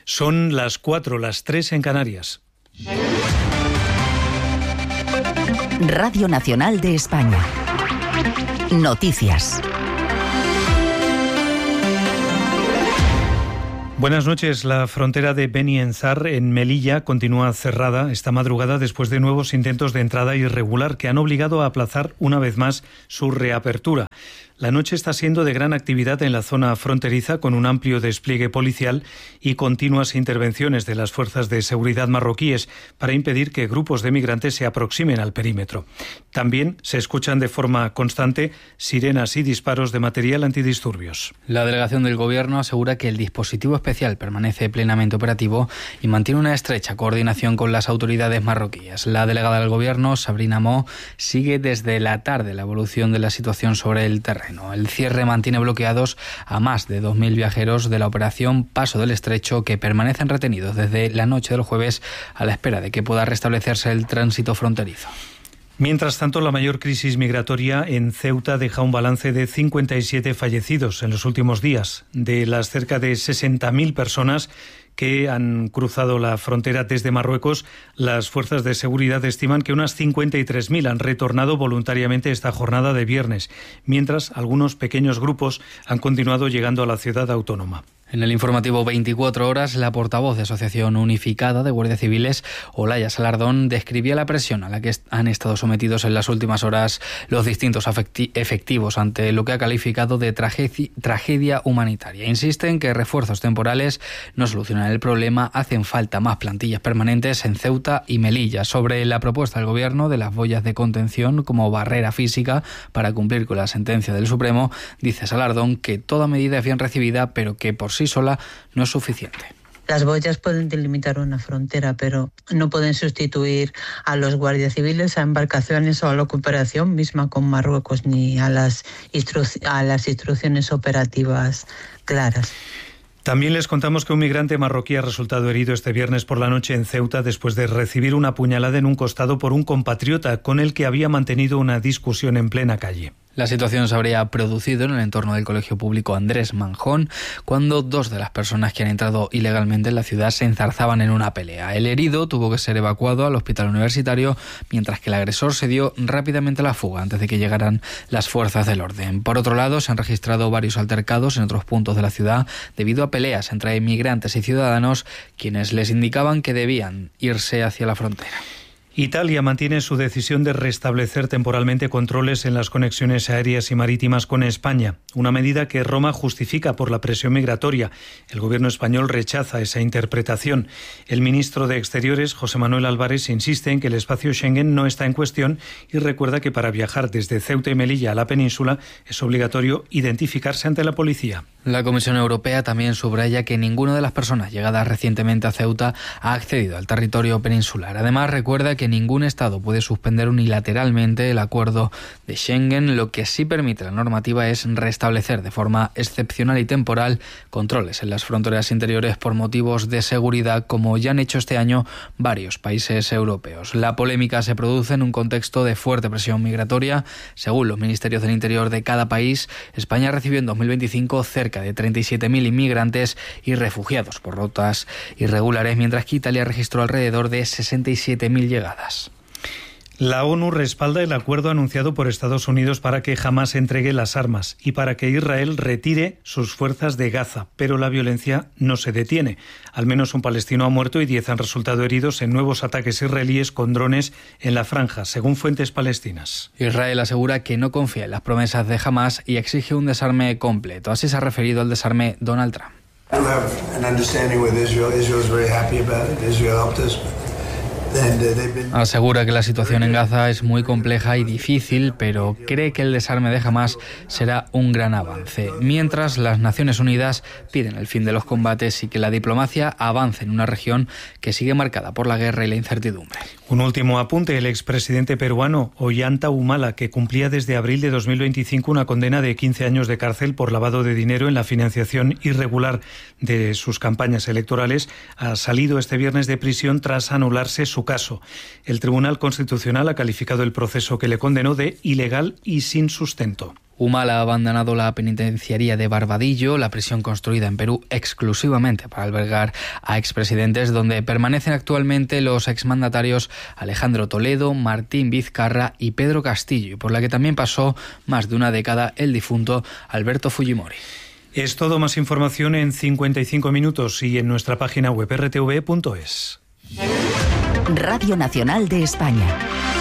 Son las 4, las 3 en Canarias. Radio Nacional de España. Noticias. Buenas noches. La frontera de Beni Enzar, en Melilla, continúa cerrada esta madrugada después de nuevos intentos de entrada irregular que han obligado a aplazar una vez más su reapertura. La noche está siendo de gran actividad en la zona fronteriza, con un amplio despliegue policial y continuas intervenciones de las fuerzas de seguridad marroquíes para impedir que grupos de migrantes se aproximen al perímetro. También se escuchan de forma constante sirenas y disparos de material antidisturbios. La delegación del Gobierno asegura que el dispositivo especial permanece plenamente operativo y mantiene una estrecha coordinación con las autoridades marroquíes. La delegada del Gobierno, Sabrina Mo, sigue desde la tarde la evolución de la situación sobre el terreno. El cierre mantiene bloqueados a más de 2.000 viajeros de la operación Paso del Estrecho, que permanecen retenidos desde la noche del jueves a la espera de que pueda restablecerse el tránsito fronterizo. Mientras tanto, la mayor crisis migratoria en Ceuta deja un balance de 57 fallecidos en los últimos días. De las cerca de 60.000 personas que han cruzado la frontera desde Marruecos, las fuerzas de seguridad estiman que unas 53.000 han retornado voluntariamente esta jornada de viernes, mientras algunos pequeños grupos han continuado llegando a la ciudad autónoma. En el informativo 24 horas, la portavoz de Asociación Unificada de Guardias Civiles, Olaya Salardón, describía la presión a la que han estado sometidos en las últimas horas los distintos efectivos ante lo que ha calificado de tragedia humanitaria. Insiste en que refuerzos temporales no solucionan el problema, hacen falta más plantillas permanentes en Ceuta y Melilla. Sobre la propuesta del Gobierno de las boyas de contención como barrera física para cumplir con la sentencia del Supremo, dice Salardón que toda medida es bien recibida, pero que por sí sola no es suficiente. Las boyas pueden delimitar una frontera, pero no pueden sustituir a los guardias civiles, a embarcaciones o a la cooperación misma con Marruecos, ni a las instrucciones operativas claras. También les contamos que un migrante marroquí ha resultado herido este viernes por la noche en Ceuta después de recibir una puñalada en un costado por un compatriota con el que había mantenido una discusión en plena calle. La situación se habría producido en el entorno del Colegio Público Andrés Manjón, cuando dos de las personas que han entrado ilegalmente en la ciudad se enzarzaban en una pelea. El herido tuvo que ser evacuado al hospital universitario, mientras que el agresor se dio rápidamente a la fuga antes de que llegaran las fuerzas del orden. Por otro lado, se han registrado varios altercados en otros puntos de la ciudad debido a peleas entre inmigrantes y ciudadanos, quienes les indicaban que debían irse hacia la frontera. Italia mantiene su decisión de restablecer temporalmente controles en las conexiones aéreas y marítimas con España, una medida que Roma justifica por la presión migratoria. El gobierno español rechaza esa interpretación. El ministro de Exteriores, José Manuel Álvarez, insiste en que el espacio Schengen no está en cuestión y recuerda que para viajar desde Ceuta y Melilla a la península es obligatorio identificarse ante la policía. La Comisión Europea también subraya que ninguna de las personas llegadas recientemente a Ceuta ha accedido al territorio peninsular. Además, recuerda que ningún Estado puede suspender unilateralmente el acuerdo de Schengen. Lo que sí permite la normativa es restablecer de forma excepcional y temporal controles en las fronteras interiores por motivos de seguridad, como ya han hecho este año varios países europeos. La polémica se produce en un contexto de fuerte presión migratoria. Según los ministerios del Interior de cada país, España recibió en 2025 cerca de 37.000 inmigrantes y refugiados por rutas irregulares, mientras que Italia registró alrededor de 67.000 llegadas. La ONU respalda el acuerdo anunciado por Estados Unidos para que Hamás entregue las armas y para que Israel retire sus fuerzas de Gaza, pero la violencia no se detiene. Al menos un palestino ha muerto y 10 han resultado heridos en nuevos ataques israelíes con drones en la franja, según fuentes palestinas. Israel asegura que no confía en las promesas de Hamás y exige un desarme completo. Así se ha referido al desarme Donald Trump. Asegura que la situación en Gaza es muy compleja y difícil, pero cree que el desarme de Hamás será un gran avance. Mientras, las Naciones Unidas piden el fin de los combates y que la diplomacia avance en una región que sigue marcada por la guerra y la incertidumbre. Un último apunte: el expresidente peruano Ollanta Humala, que cumplía desde abril de 2025 una condena de 15 años de cárcel por lavado de dinero en la financiación irregular de sus campañas electorales, ha salido este viernes de prisión tras anularse su su caso. El Tribunal Constitucional ha calificado el proceso que le condenó de ilegal y sin sustento. Humala ha abandonado la penitenciaría de Barbadillo, la prisión construida en Perú exclusivamente para albergar a expresidentes, donde permanecen actualmente los exmandatarios Alejandro Toledo, Martín Vizcarra y Pedro Castillo, y por la que también pasó más de una década el difunto Alberto Fujimori. Es todo, más información en 55 minutos y en nuestra página web rtv.es. Radio Nacional de España.